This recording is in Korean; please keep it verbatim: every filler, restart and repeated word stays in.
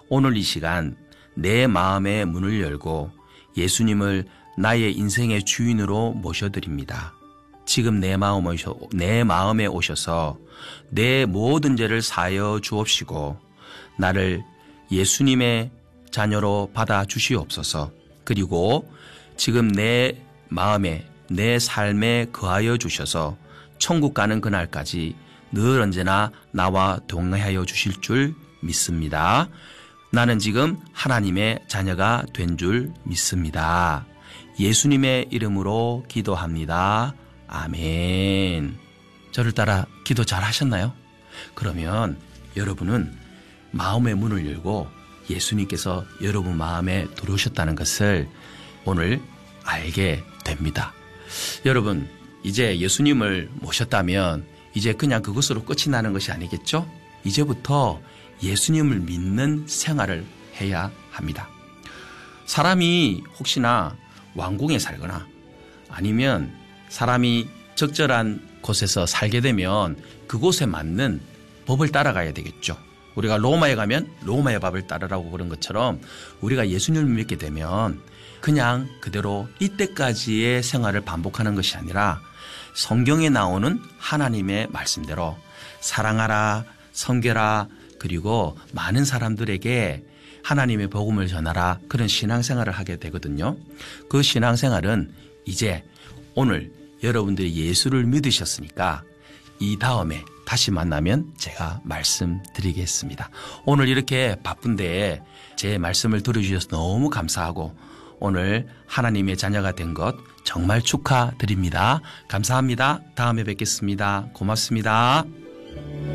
오늘 이 시간 내 마음의 문을 열고 예수님을 나의 인생의 주인으로 모셔드립니다. 지금 내 마음에, 오셔, 내 마음에 오셔서 내 모든 죄를 사하여 주옵시고 나를 예수님의 자녀로 받아주시옵소서. 그리고 지금 내 마음에 내 삶에 거하여 주셔서 천국 가는 그날까지 늘 언제나 나와 동행하여 주실 줄 믿습니다. 나는 지금 하나님의 자녀가 된 줄 믿습니다. 예수님의 이름으로 기도합니다. 아멘. 저를 따라 기도 잘 하셨나요? 그러면 여러분은 마음의 문을 열고 예수님께서 여러분 마음에 들어오셨다는 것을 오늘 알게 됩니다. 여러분, 이제 예수님을 모셨다면 이제 그냥 그것으로 끝이 나는 것이 아니겠죠? 이제부터 예수님을 믿는 생활을 해야 합니다. 사람이 혹시나 왕궁에 살거나 아니면 사람이 적절한 곳에서 살게 되면 그곳에 맞는 법을 따라가야 되겠죠. 우리가 로마에 가면 로마의 법을 따르라고 그런 것처럼 우리가 예수님을 믿게 되면 그냥 그대로 이때까지의 생활을 반복하는 것이 아니라 성경에 나오는 하나님의 말씀대로 사랑하라, 섬겨라, 그리고 많은 사람들에게 하나님의 복음을 전하라, 그런 신앙생활을 하게 되거든요. 그 신앙생활은 이제 오늘 여러분들이 예수를 믿으셨으니까 이 다음에 다시 만나면 제가 말씀드리겠습니다. 오늘 이렇게 바쁜데 제 말씀을 들어주셔서 너무 감사하고 오늘 하나님의 자녀가 된 것 정말 축하드립니다. 감사합니다. 다음에 뵙겠습니다. 고맙습니다.